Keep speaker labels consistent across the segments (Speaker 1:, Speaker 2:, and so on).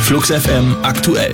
Speaker 1: Flux FM aktuell.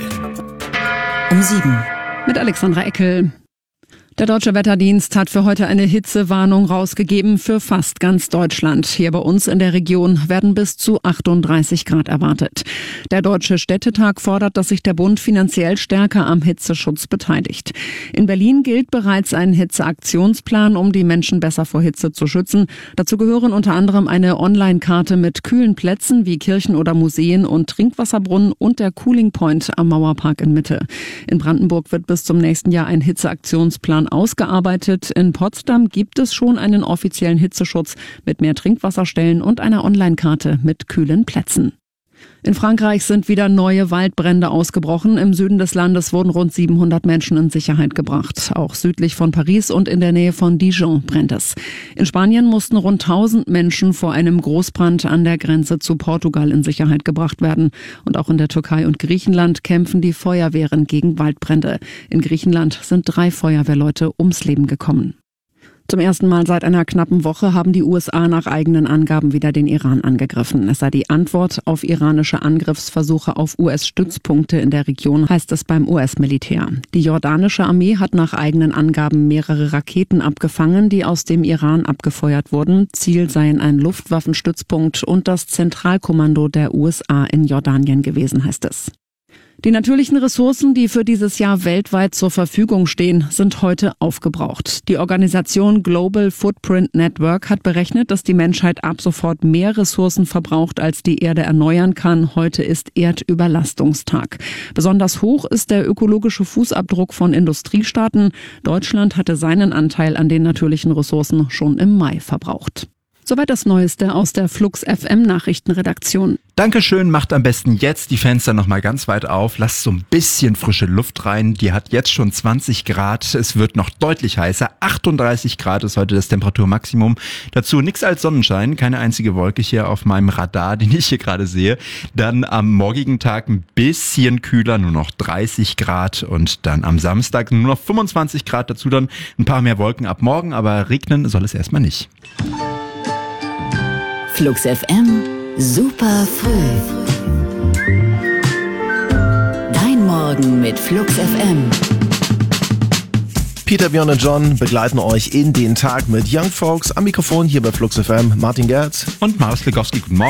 Speaker 2: Um 7.
Speaker 3: Mit Alexandra Eckel. Der Deutsche Wetterdienst hat für heute eine Hitzewarnung rausgegeben für fast ganz Deutschland. Hier bei uns in der Region werden bis zu 38 Grad erwartet. Der Deutsche Städtetag fordert, dass sich der Bund finanziell stärker am Hitzeschutz beteiligt. In Berlin gilt bereits ein Hitzeaktionsplan, um die Menschen besser vor Hitze zu schützen. Dazu gehören unter anderem eine Online-Karte mit kühlen Plätzen wie Kirchen oder Museen und Trinkwasserbrunnen und der Cooling Point am Mauerpark in Mitte. In Brandenburg wird bis zum nächsten Jahr ein Hitzeaktionsplan ausgearbeitet. In Potsdam gibt es schon einen offiziellen Hitzeschutz mit mehr Trinkwasserstellen und einer Online-Karte mit kühlen Plätzen. In Frankreich sind wieder neue Waldbrände ausgebrochen. Im Süden des Landes wurden rund 700 Menschen in Sicherheit gebracht. Auch südlich von Paris und in der Nähe von Dijon brennt es. In Spanien mussten rund 1000 Menschen vor einem Großbrand an der Grenze zu Portugal in Sicherheit gebracht werden. Und auch in der Türkei und Griechenland kämpfen die Feuerwehren gegen Waldbrände. In Griechenland sind 3 Feuerwehrleute ums Leben gekommen. Zum ersten Mal seit einer knappen Woche haben die USA nach eigenen Angaben wieder den Iran angegriffen. Es sei die Antwort auf iranische Angriffsversuche auf US-Stützpunkte in der Region, heißt es beim US-Militär. Die jordanische Armee hat nach eigenen Angaben mehrere Raketen abgefangen, die aus dem Iran abgefeuert wurden. Ziel seien ein Luftwaffenstützpunkt und das Zentralkommando der USA in Jordanien gewesen, heißt es. Die natürlichen Ressourcen, die für dieses Jahr weltweit zur Verfügung stehen, sind heute aufgebraucht. Die Organisation Global Footprint Network hat berechnet, dass die Menschheit ab sofort mehr Ressourcen verbraucht, als die Erde erneuern kann. Heute ist Erdüberlastungstag. Besonders hoch ist der ökologische Fußabdruck von Industriestaaten. Deutschland hatte seinen Anteil an den natürlichen Ressourcen schon im Mai verbraucht. Soweit das Neueste aus der Flux FM Nachrichtenredaktion.
Speaker 4: Dankeschön, macht am besten jetzt die Fenster nochmal ganz weit auf, lasst so ein bisschen frische Luft rein, die hat jetzt schon 20 Grad, es wird noch deutlich heißer, 38 Grad ist heute das Temperaturmaximum, dazu nichts als Sonnenschein, keine einzige Wolke hier auf meinem Radar, den ich hier gerade sehe, dann am morgigen Tag ein bisschen kühler, nur noch 30 Grad und dann am Samstag nur noch 25 Grad, dazu dann ein paar mehr Wolken ab morgen, aber regnen soll es erstmal nicht.
Speaker 2: Flux FM, super früh. Dein Morgen mit Flux FM.
Speaker 5: Peter, Björn und John begleiten euch in den Tag mit Young Folks. Am Mikrofon hier bei Flux FM Martin Gerz
Speaker 4: Und Marius Legowski, guten Morgen.